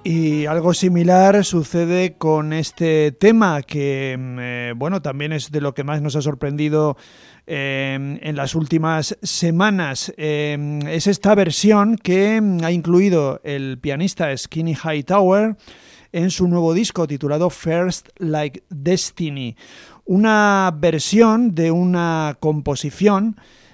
Y algo similar sucede con este tema que, bueno, también es de lo que más nos ha sorprendido en las últimas semanas. Es esta versión que ha incluido el pianista Skinny Hightower en su nuevo disco titulado First Like Destiny. Una versión de una composición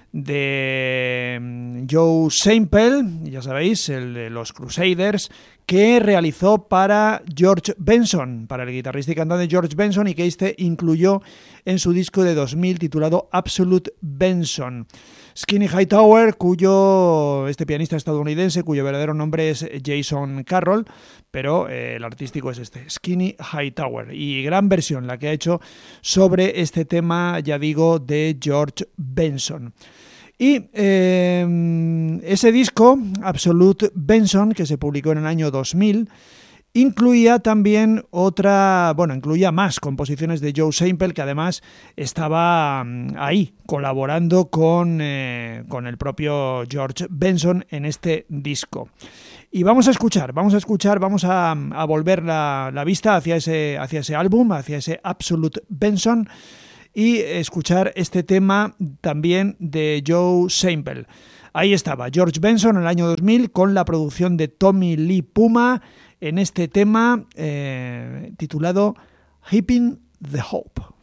de Joe Sample, ya sabéis, el de los Crusaders, que realizó para George Benson, para el guitarrista y cantante George Benson, y que este incluyó en su disco de 2000 titulado Absolute Benson. Skinny Hightower, este pianista estadounidense, cuyo verdadero nombre es Jason Carroll, pero el artístico es este, Skinny Hightower, y gran versión la que ha hecho sobre este tema, ya digo, de George Benson. Y ese disco, Absolute Benson, que se publicó en el año 2000, incluía también incluía más composiciones de Joe Sample, que además estaba ahí colaborando con el propio George Benson en este disco. Y vamos a volver la vista hacia ese álbum, hacia ese Absolute Benson, y escuchar este tema también de Joe Sample. Ahí estaba George Benson en el año 2000 con la producción de Tommy Lee Puma en este tema titulado Heaping the Hope.